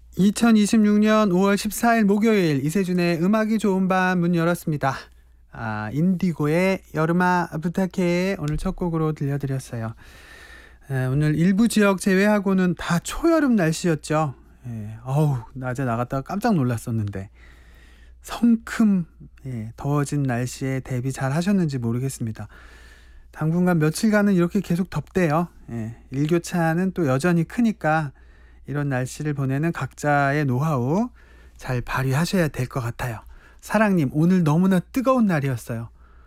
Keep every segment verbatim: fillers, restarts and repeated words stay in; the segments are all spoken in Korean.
이천이십육년 오월 십사일 목요일 이세준의 음악이 좋은 밤 문 열었습니다. 아, 인디고의 여름아 부탁해 오늘 첫 곡으로 들려드렸어요. 에, 오늘 일부 지역 제외하고는 다 초여름 날씨였죠. 예, 어우 낮에 나갔다가 깜짝 놀랐었는데 성큼 예, 더워진 날씨에 대비 잘 하셨는지 모르겠습니다. 당분간 며칠간은 이렇게 계속 덥대요. 예, 일교차는 또 여전히 크니까 이런 날씨를 보내는 각자의 노하우 잘 발휘하셔야 될 것 같아요. 사랑님, 오늘 너무나 뜨거운 날이었어요.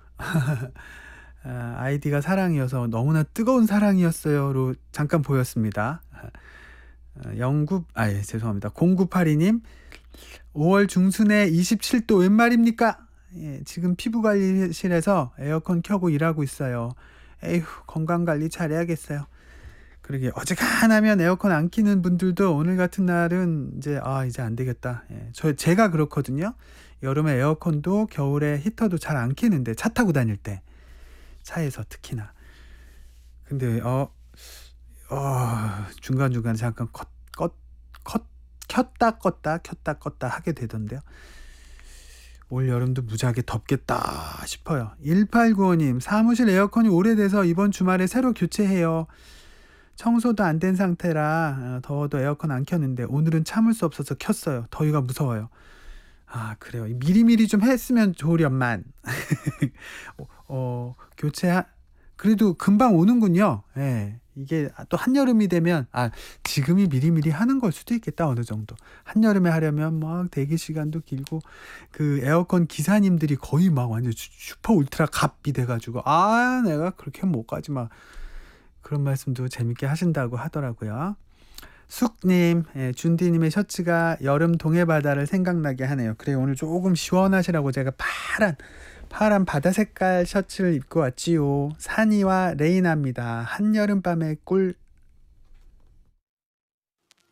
아, 아이디가 사랑이어서 너무나 뜨거운 사랑이었어요로 잠깐 보였습니다. 영구, 아, 예, 죄송합니다. 공구팔이님, 오월 중순에 이십칠도 웬 말입니까? 예, 지금 피부관리실에서 에어컨 켜고 일하고 있어요. 에휴, 건강관리 잘해야겠어요. 그러게 어지간하면 에어컨 안 키는 분들도 오늘 같은 날은 이제 아 이제 안 되겠다. 예, 저 제가 그렇거든요. 여름에 에어컨도 겨울에 히터도 잘 안 키는데 차 타고 다닐 때 차에서 특히나. 근데 어, 어 중간 중간 잠깐 컷, 컷, 컷, 켰다 껐다 켰다 껐다 하게 되던데요. 올 여름도 무지하게 덥겠다 싶어요. 일팔구오님, 사무실 에어컨이 오래돼서 이번 주말에 새로 교체해요. 청소도 안 된 상태라 더워도 에어컨 안 켰는데 오늘은 참을 수 없어서 켰어요. 더위가 무서워요. 아, 그래요. 미리미리 좀 했으면 좋으련만. 어, 어, 교체 그래도 금방 오는군요. 예. 이게 또 한여름이 되면 아 지금이 미리미리 하는 걸 수도 있겠다. 어느 정도 한여름에 하려면 막 대기 시간도 길고 그 에어컨 기사님들이 거의 막 완전 슈퍼 울트라 갑이 돼가지고 아 내가 그렇게 못 가지 막 그런 말씀도 재밌게 하신다고 하더라고요. 숙님, 예, 준디님의 셔츠가 여름 동해바다를 생각나게 하네요. 그래 오늘 조금 시원하시라고 제가 파란 파란 바다 색깔 셔츠를 입고 왔지요. 산이와 레이나입니다. 한여름밤의 꿀